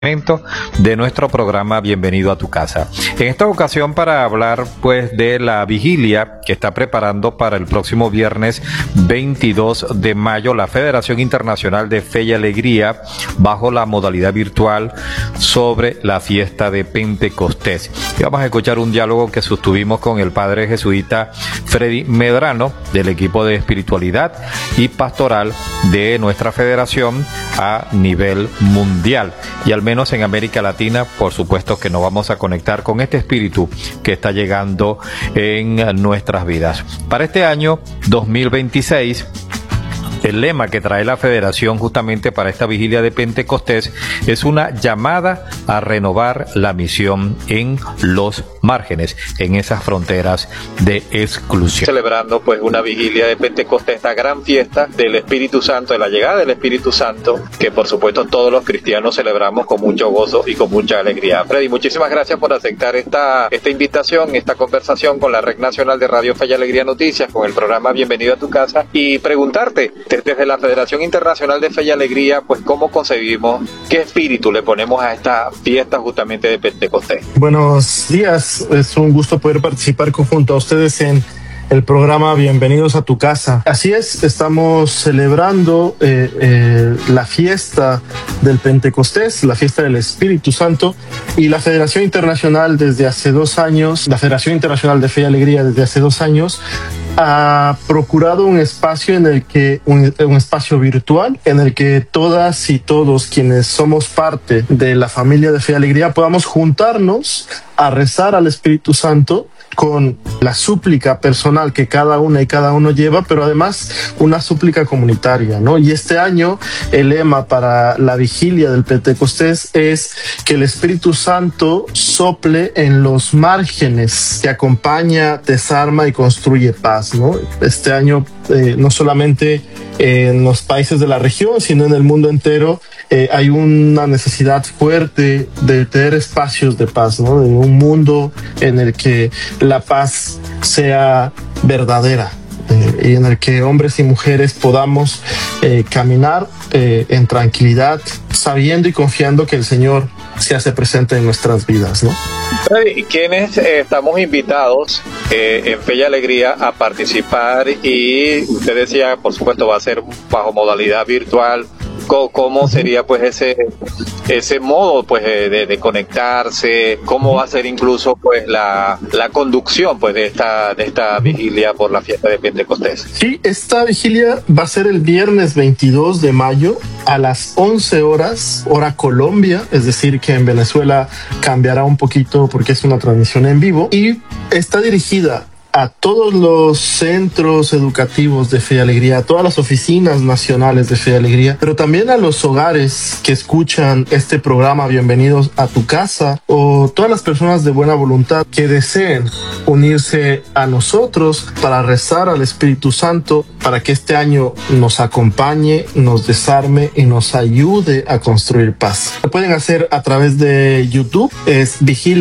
de nuestro programa Bienvenido a tu casa. En esta ocasión para hablar pues de la vigilia que está preparando para el próximo viernes 22 de mayo la Federación Internacional de Fe y Alegría bajo la modalidad virtual sobre la fiesta de Pentecostés. Y vamos a escuchar un diálogo que sostuvimos con el padre jesuita Freddy Medrano del equipo de espiritualidad y pastoral de nuestra federación a nivel mundial. Y al menos en América Latina, por supuesto que nos vamos a conectar con este espíritu que está llegando en nuestras vidas. Para este año 2026, el lema que trae la Federación justamente para esta vigilia de Pentecostés es una llamada a renovar la misión en los márgenes, en esas fronteras de exclusión. Celebrando pues una vigilia de Pentecostés, esta gran fiesta del Espíritu Santo, de la llegada del Espíritu Santo, que por supuesto todos los cristianos celebramos con mucho gozo y con mucha alegría. Freddy, muchísimas gracias por aceptar esta invitación, esta conversación con la Red Nacional de Radio Fe y Alegría Noticias, con el programa Bienvenido a tu casa, y preguntarte, desde la Federación Internacional de Fe y Alegría, pues cómo concebimos, qué espíritu le ponemos a esta fiesta justamente de Pentecostés. Buenos días, es un gusto poder participar junto a ustedes en el programa Bienvenidos a tu casa. Así es, estamos celebrando la fiesta del Pentecostés, la fiesta del Espíritu Santo, y la Federación Internacional desde hace 2 años, la Federación Internacional de Fe y Alegría desde hace 2 años, ha procurado un espacio un espacio virtual en el que todas y todos quienes somos parte de la familia de Fe y Alegría podamos juntarnos a rezar al Espíritu Santo con la súplica personal que cada una y cada uno lleva, pero además una súplica comunitaria, ¿no? Y este año el lema para la vigilia del Pentecostés es que el Espíritu Santo sople en los márgenes, que acompaña, desarma y construye paz, ¿no? Este año no solamente en los países de la región, sino en el mundo entero, hay una necesidad fuerte de tener espacios de paz, ¿no? De un mundo en el que la paz sea verdadera y en el que hombres y mujeres podamos caminar en tranquilidad, sabiendo y confiando que el Señor se hace presente en nuestras vidas, ¿no? ¿Quiénes estamos invitados en Fe y Alegría a participar? Y usted decía, por supuesto, va a ser bajo modalidad virtual. ¿Cómo sería pues ese modo pues de conectarse? ¿Cómo va a ser incluso pues la conducción pues de esta vigilia por la fiesta de Pentecostés? Sí, esta vigilia va a ser el viernes 22 de mayo a las 11 horas, hora Colombia, es decir que en Venezuela cambiará un poquito porque es una transmisión en vivo, y está dirigida a todos los centros educativos de Fe y Alegría, a todas las oficinas nacionales de Fe y Alegría, pero también a los hogares que escuchan este programa Bienvenidos a tu casa, o todas las personas de buena voluntad que deseen unirse a nosotros para rezar al Espíritu Santo para que este año nos acompañe, nos desarme y nos ayude a construir paz. Lo pueden hacer a través de YouTube, es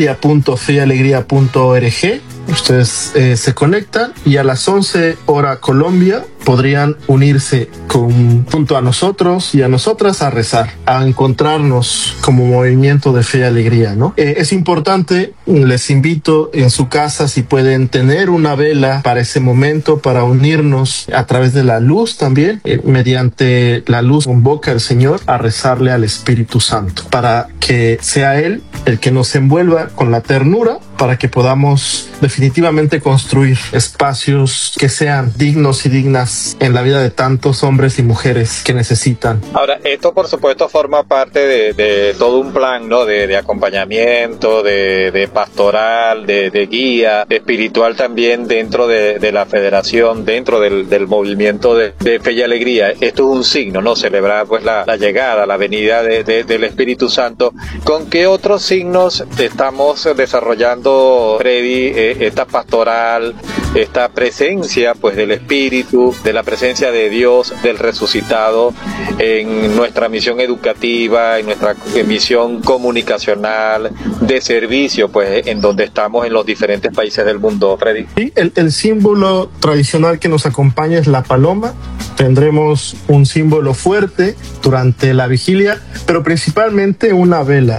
vigilia.feyalegría.org. Ustedes se conectan y a las 11 hora Colombia podrían unirse junto a nosotros y a nosotras a rezar, a encontrarnos como movimiento de Fe y Alegría, ¿no? Es importante, les invito en su casa, si pueden tener una vela para ese momento, para unirnos a través de la luz también, mediante la luz convoca al Señor a rezarle al Espíritu Santo, para que sea Él el que nos envuelva con la ternura, para que podamos definitivamente construir espacios que sean dignos y dignas en la vida de tantos hombres y mujeres que necesitan. Ahora, esto por supuesto forma parte de todo un plan, ¿no? De acompañamiento, de pastoral, de guía, de espiritual también dentro de la federación, dentro del movimiento de Fe y Alegría. Esto es un signo, ¿no? Celebrar pues la llegada, la venida del Espíritu Santo. ¿Con qué otros signos estamos desarrollando tanto, Freddy, esta pastoral, esta presencia pues del Espíritu, de la presencia de Dios, del resucitado en nuestra misión educativa, en nuestra misión comunicacional, de servicio, pues en donde estamos en los diferentes países del mundo, Freddy? Sí, el símbolo tradicional que nos acompaña es la paloma. Tendremos un símbolo fuerte durante la vigilia, pero principalmente una vela.